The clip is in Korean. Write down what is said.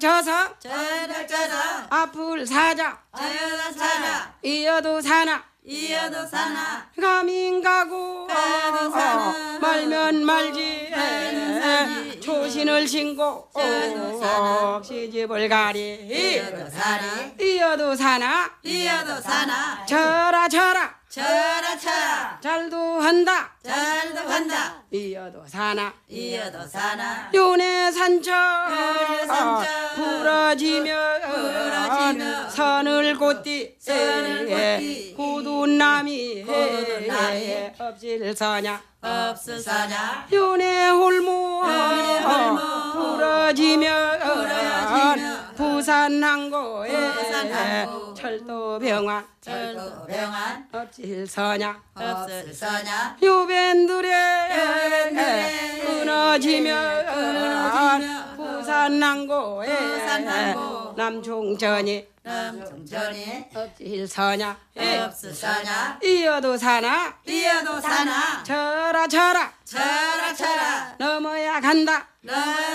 저서 저서 앞을 사자 저여다 사자 이어도 사나 이어도 사나 가민 가고 가도 사나 말면 말지 말면 살지 초신을 신고 저도 사나 시집을 가리 이어도 사리 이어도 사나 이어도 사나 쳐라 쳐라 쳐라 쳐라 잘도 한다 잘도 간다 이어도 사나 이어도 사나 요네 산처 요네 산처 부러지며 부러지며 선을 곧디 선을 곧디 고둔 남이 고둔 남이 없질서냐 없으사냐 요네 홀모 요네 홀모 부러지며 부러지며 부산항고에 부산항고 철도병원 철도병원 없질서냐 없으사냐 요밴들에 끊어지며 부산항고에 부산항고 남충전이 남충전이 없질서냐 없으사냐 이어도 사나 이어도 사나 쳐라 쳐라 쳐라 쳐라 넘어야 간다 넘어